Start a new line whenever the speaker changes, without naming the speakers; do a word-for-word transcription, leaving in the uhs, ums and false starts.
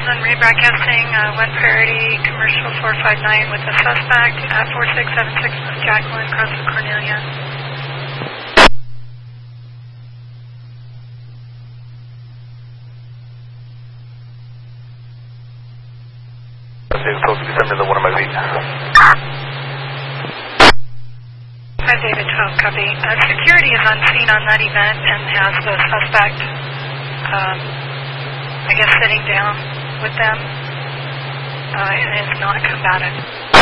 thousand, rebroadcasting uh, one priority, commercial four five nine with a suspect at four six seven six Miss Jacqueline, across the Cornelia.
Send me the one of my leads.
Hi, David twelve, copy. Uh, security is on scene on that event and has the suspect, um, I guess, sitting down with them uh, and is not combative.